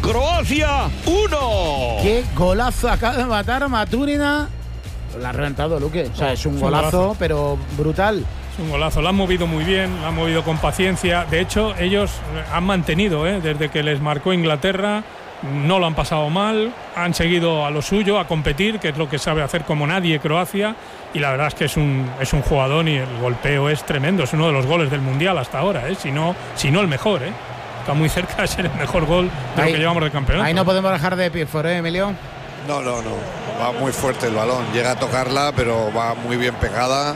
Croacia 1. Qué golazo acaba de matar Maturina. La ha reventado, Luque. O sea, es un golazo, pero brutal. Es un golazo, lo han movido muy bien, lo han movido con paciencia. De hecho, ellos han mantenido, desde que les marcó Inglaterra, no lo han pasado mal, han seguido a lo suyo, a competir, que es lo que sabe hacer como nadie Croacia. Y la verdad es que es un jugador y el golpeo es tremendo. Es uno de los goles del Mundial hasta ahora, si no el mejor. Está muy cerca de ser el mejor gol de lo que llevamos de campeonato. Ahí no podemos dejar de Pickford, Emilio. No. Va muy fuerte el balón. Llega a tocarla, pero va muy bien pegada.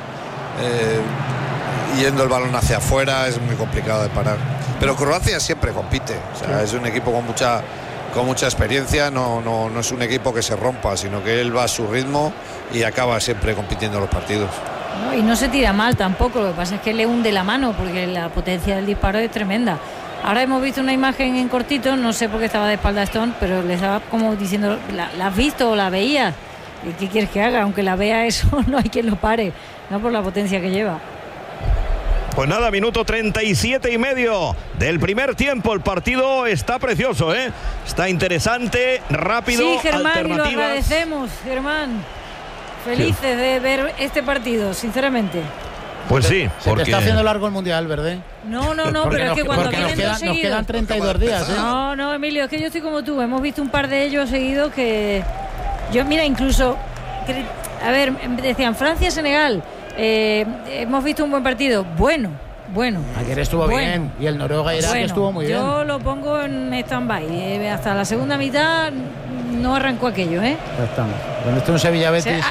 Yendo el balón hacia afuera es muy complicado de parar. Pero Croacia siempre compite. O sea, es un equipo con mucha experiencia. No es un equipo que se rompa, sino que él va a su ritmo y acaba siempre compitiendo los partidos. Y no se tira mal tampoco. Lo que pasa es que le hunde la mano porque la potencia del disparo es tremenda. Ahora hemos visto una imagen en cortito, no sé por qué estaba de espalda Stone, pero le estaba como diciendo, ¿la has visto o la veías? ¿Y qué quieres que haga? Aunque la vea eso, no hay quien lo pare, no por la potencia que lleva. Pues nada, minuto 37,5 del primer tiempo. El partido está precioso, está interesante, rápido. Sí, Germán, y lo agradecemos, Germán. Felices de ver este partido, sinceramente. Pues sí, se te está haciendo largo el Mundial, ¿verdad? No, pero es que cuando vienen dos seguidos. Nos quedan 32 días, No, Emilio, es que yo estoy como tú. Hemos visto un par de ellos seguidos que... Yo, mira, incluso... A ver, decían Francia-Senegal. Hemos visto un buen partido. Bueno. Ayer estuvo bien. Y el Noruega-Irak estuvo muy bien. Yo lo pongo en stand-by. Hasta la segunda mitad no arrancó aquello, Ya estamos. Cuando esté un Sevilla-Betis,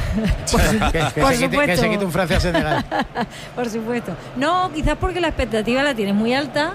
que se quite un Francia-Senegal. Por supuesto. No, quizás porque la expectativa la tienes muy alta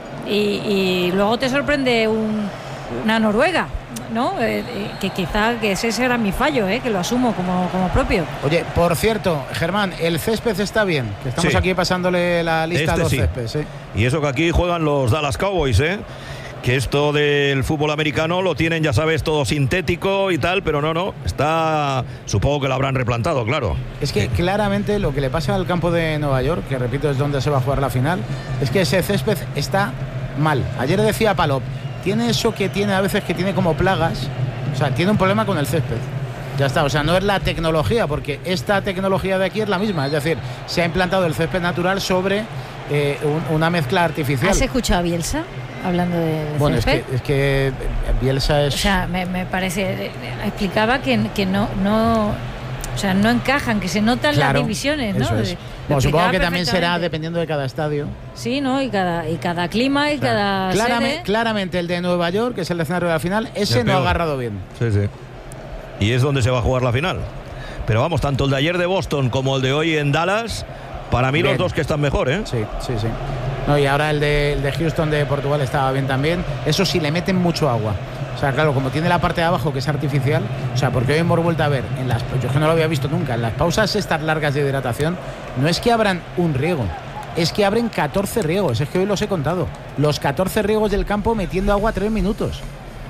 y luego te sorprende una Noruega, ¿no? Que quizás que ese será mi fallo, que lo asumo como propio. Oye, por cierto, Germán, el césped está bien, que estamos aquí pasándole la lista a los céspedes. Y eso que aquí juegan los Dallas Cowboys, que esto del fútbol americano lo tienen, ya sabes, todo sintético y tal, pero no, está, supongo que lo habrán replantado, claro. Es que claramente lo que le pasa al campo de Nueva York, que repito es donde se va a jugar la final, es que ese césped está mal. Ayer decía Palop, tiene eso que tiene a veces, que tiene como plagas, o sea, tiene un problema con el césped. Ya está, o sea, no es la tecnología, porque esta tecnología de aquí es la misma, es decir, se ha implantado el césped natural sobre una mezcla artificial. ¿Has escuchado a Bielsa hablando de césped? Es que Bielsa es... O sea, me parece... Explicaba que no... O sea, no encajan, que se notan las divisiones, ¿no? Bueno, supongo que también será dependiendo de cada estadio. Sí, ¿no? Y cada clima y cada sede. Claramente el de Nueva York, que es el escenario de la final, ese no ha agarrado bien. Sí. Y es donde se va a jugar la final. Pero vamos, tanto el de ayer de Boston como el de hoy en Dallas, para mí bien. Los dos que están mejor, Sí. No, y ahora el de Houston de Portugal estaba bien también. Eso sí, le meten mucho agua. O sea, claro, como tiene la parte de abajo que es artificial, o sea, porque hoy hemos vuelto a ver, yo es que no lo había visto nunca, en las pausas estas largas de hidratación, no es que abran un riego, es que abren 14 riegos, es que hoy los he contado, los 14 riegos del campo metiendo agua 3 minutos.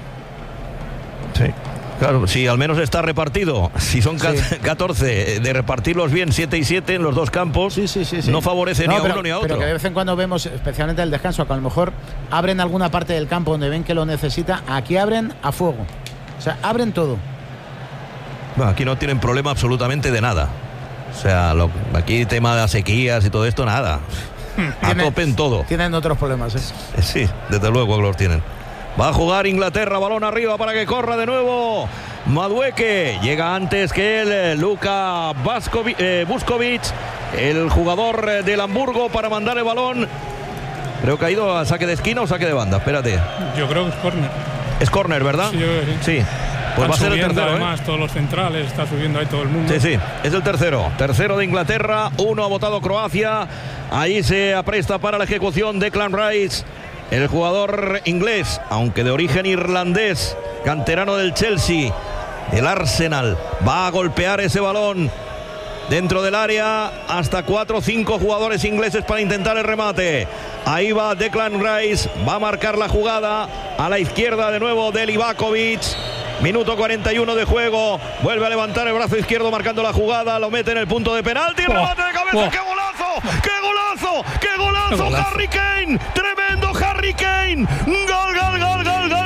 Sí. Claro, si al menos está repartido, si son 14, de repartirlos bien 7 y 7 en los dos campos, no favorece ni a uno ni a otro. Pero que de vez en cuando vemos, especialmente el descanso, que a lo mejor abren alguna parte del campo donde ven que lo necesita, aquí abren a fuego. O sea, abren todo. Bueno, aquí no tienen problema absolutamente de nada. O sea, aquí tema de sequías y todo esto, nada. A tope en todo. Tienen otros problemas, Sí, desde luego que los tienen. Va a jugar Inglaterra, balón arriba para que corra de nuevo Madueke. Llega antes que él, Luka Vuskovic, el jugador del Hamburgo, para mandar el balón. Creo que ha ido a saque de esquina o saque de banda. Espérate. Yo creo que es córner. Es córner, ¿verdad? Sí, yo creo que sí. Sí. Pues va a ser el tercero. Además, todos los centrales, está subiendo ahí todo el mundo. Sí, es el tercero. Tercero de Inglaterra, 1 ha votado Croacia. Ahí se apresta para la ejecución Declan Rice. El jugador inglés, aunque de origen irlandés, canterano del Chelsea, el Arsenal, va a golpear ese balón dentro del área. Hasta 4 o 5 jugadores ingleses para intentar el remate. Ahí va Declan Rice, va a marcar la jugada a la izquierda de nuevo de Livakovic. Minuto 41 de juego, vuelve a levantar el brazo izquierdo marcando la jugada, lo mete en el punto de penalti, remate de cabeza, ¡qué golazo! ¡Qué golazo! ¡Qué golazo! ¡Harry Kane! ¡Tremendo Harry Kane! ¡Gol!